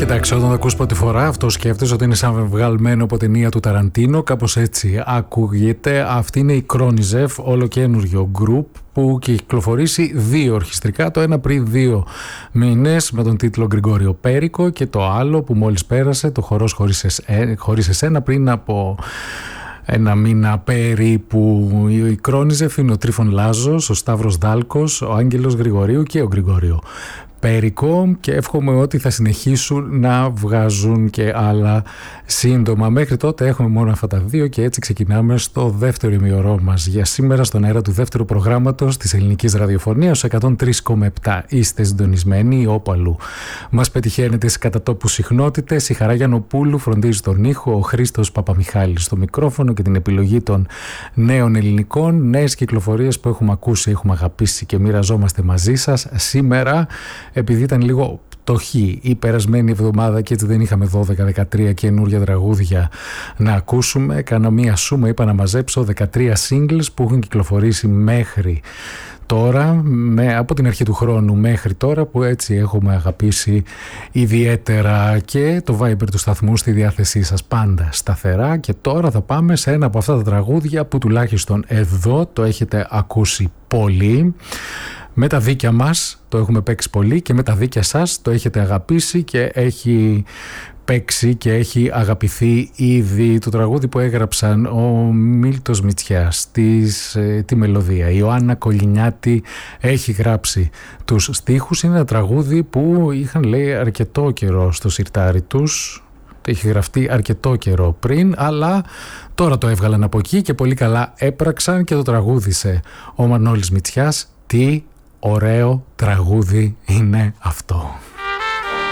Κοιτάξτε, όταν το ακούς πρώτη φορά, αυτό σκέφτεσαι ότι είναι σαν βγαλμένο από ταινία του Ταραντίνο. Κάπως έτσι ακούγεται. Αυτή είναι η Kronizev, ολοκένουργιο group που κυκλοφορήσει δύο ορχιστρικά. Το ένα πριν 2 μήνες με τον τίτλο Γρηγόριο Πέρικο και το άλλο που μόλις πέρασε, το Χορός χωρίς εσένα, πριν από ένα μήνα περίπου. Η Kronizev είναι ο Τρίφων Λάζος, ο Σταύρος Δάλκος, ο Άγγελος Γρηγορίου και ο Γρηγόριο Πέρικο, και εύχομαι ότι θα συνεχίσουν να βγάζουν και άλλα σύντομα. Μέχρι τότε έχουμε μόνο αυτά τα δύο και έτσι ξεκινάμε στο δεύτερο ημιωρό μας για σήμερα, στον αέρα του δεύτερου προγράμματος της ελληνικής ραδιοφωνίας, 103,7. Είστε συντονισμένοι όπου αλλού μας πετυχαίνετε στις κατατόπους συχνότητες. Η Χαρά Γιαννοπούλου φροντίζει τον ήχο, ο Χρήστος Παπαμιχάλης στο μικρόφωνο και την επιλογή των νέων ελληνικών. Νέες κυκλοφορίες που έχουμε ακούσει, έχουμε αγαπήσει και μοιραζόμαστε μαζί σας σήμερα. Επειδή ήταν λίγο πτωχή η περασμένη εβδομάδα και έτσι δεν είχαμε 12-13 καινούργια τραγούδια να ακούσουμε, έκανα μία σούμα, είπα να μαζέψω 13 singles που έχουν κυκλοφορήσει μέχρι τώρα, από την αρχή του χρόνου μέχρι τώρα, που έτσι έχουμε αγαπήσει ιδιαίτερα, και το Viber του σταθμού στη διάθεσή σας πάντα σταθερά. Και τώρα θα πάμε σε ένα από αυτά τα τραγούδια που τουλάχιστον εδώ το έχετε ακούσει πολύ. Με τα δίκια μας το έχουμε παίξει πολύ και με τα δίκια σας το έχετε αγαπήσει και έχει παίξει και έχει αγαπηθεί ήδη το τραγούδι που έγραψαν ο Μίλτος Μητσιάς, τη μελωδία. Η Ιωάννα Κολυνιάτη έχει γράψει τους στίχους. Είναι ένα τραγούδι που είχαν, λέει, αρκετό καιρό στο σιρτάρι τους. Έχει γραφτεί αρκετό καιρό πριν, αλλά τώρα το έβγαλαν από εκεί και πολύ καλά έπραξαν και το τραγούδισε ο Μανώλης Μητσιάς. Τι ωραίο τραγούδι είναι αυτό.